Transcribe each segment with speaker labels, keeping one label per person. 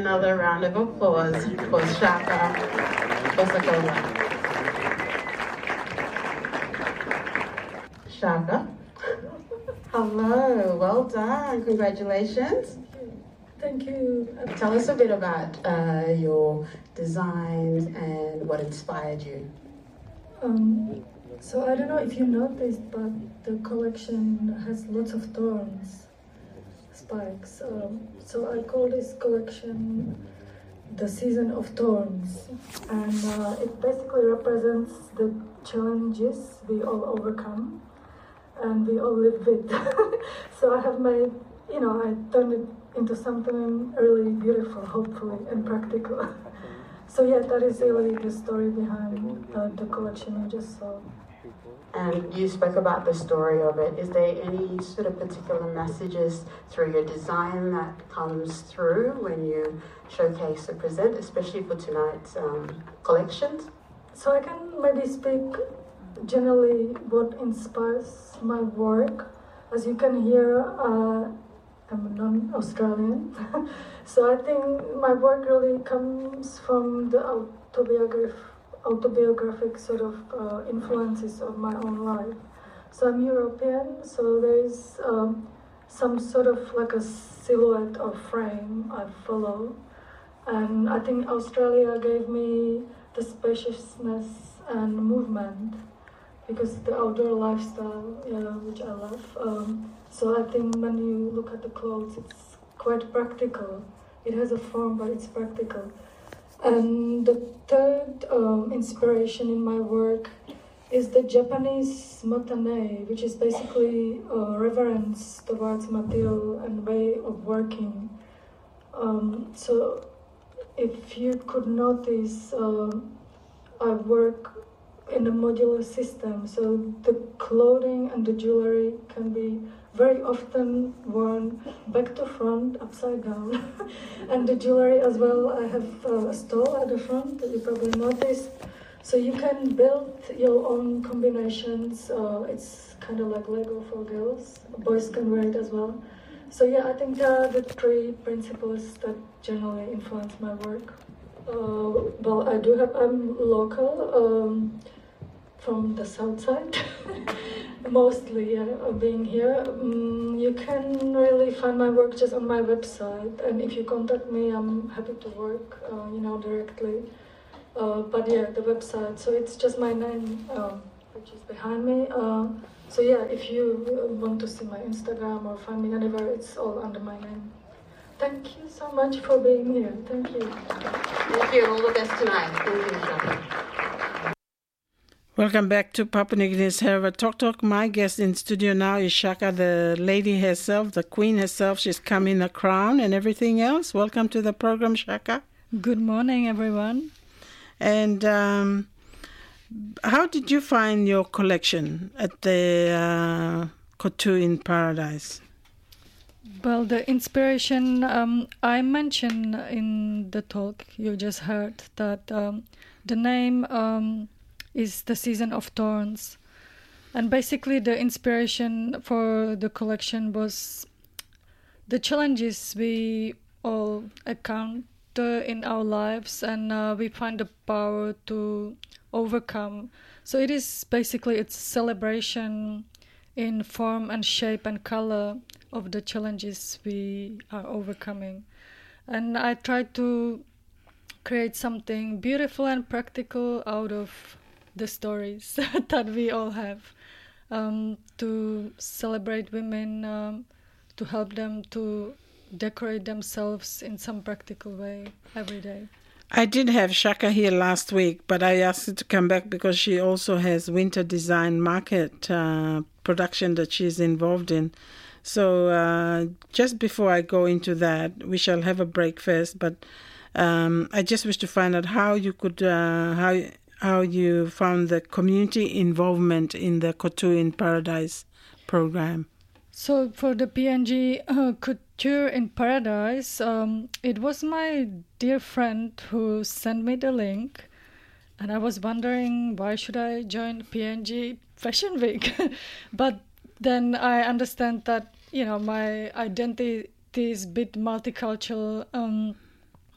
Speaker 1: another round of applause for Shaka Osakova. Shaka. Hello, well done, congratulations.
Speaker 2: Thank you.
Speaker 1: Tell us a bit about your designs and what inspired you.
Speaker 2: So I don't know if you noticed, but the collection has lots of thorns, spikes. So I call this collection the Season of Thorns. And it basically represents the challenges we all overcome and we all live with. So I have made, I turned it into something really beautiful, hopefully, and practical. So yeah, that is really the story behind the collection you just saw.
Speaker 1: And you spoke about the story of it. Is there any sort of particular messages through your design that comes through when you showcase or present, especially for tonight's collections?
Speaker 2: So I can maybe speak generally what inspires my work. As you can hear, I'm non-Australian. So I think my work really comes from the autobiographic sort of influences of my own life. So I'm European, so there is some sort of like a silhouette or frame I follow. And I think Australia gave me the spaciousness and movement because the outdoor lifestyle, which I love. So I think when you look at the clothes, it's quite practical. It has a form, but it's practical. And the third inspiration in my work is the Japanese motanei, which is basically reverence towards material and way of working. So if you could notice, I work in a modular system, so the clothing and the jewelry can be very often worn back to front, upside down. And the jewelry as well, I have a stole at the front that you probably noticed. So you can build your own combinations. It's kind of like Lego for girls. Boys can wear it as well. So yeah, I think there are the three principles that generally influence my work. Well, I'm local, from the south side, mostly being here. You can really find my work just on my website, and if you contact me, I'm happy to work, directly. But yeah, the website, so it's just my name, which is behind me. So yeah, if you want to see my Instagram or find me anywhere, it's all under my name. Thank you so much for being here. Thank you.
Speaker 1: Thank you, and all the best tonight. Thank you, Shaka.
Speaker 3: Welcome back to Papua New Guinea's Hereva Talk. My guest in studio now is Shaka, the lady herself, the queen herself. She's come in a crown and everything else. Welcome to the program, Shaka.
Speaker 2: Good morning, everyone.
Speaker 3: And how did you find your collection at the Couture in Paradise?
Speaker 2: Well, the inspiration, I mentioned in the talk you just heard that the name is the Season of Thorns. And basically the inspiration for the collection was the challenges we all encounter in our lives, and we find the power to overcome. So it is basically, it's a celebration in form and shape and color of the challenges we are overcoming. And I try to create something beautiful and practical out of the stories that we all have, to celebrate women, to help them to decorate themselves in some practical way every day.
Speaker 3: I did have Shaka here last week, but I asked her to come back because she also has winter design market production that she's involved in. So just before I go into that, we shall have a break first, but I just wish to find out how you could, how you found the community involvement in the Couture in Paradise program.
Speaker 2: So for the PNG Couture in Paradise, it was my dear friend who sent me the link, and I was wondering why should I join PNG Fashion Week. But then I understand that, my identity is a bit multicultural,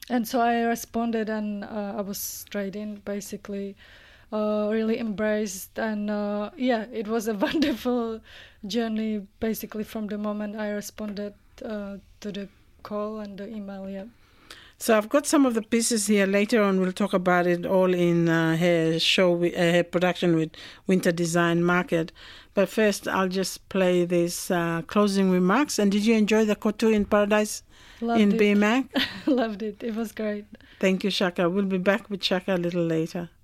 Speaker 2: And so I responded, and I was straight in, basically. Really embraced, and it was a wonderful journey, basically, from the moment I responded to the call and the email. Yeah.
Speaker 3: So I've got some of the pieces here. Later on, we'll talk about it all in her show, her production with Winter Design Market. But first, I'll just play these closing remarks. And did you enjoy the Couture in Paradise in BMAC?
Speaker 2: Loved it. It was great.
Speaker 3: Thank you, Shaka. We'll be back with Shaka a little later.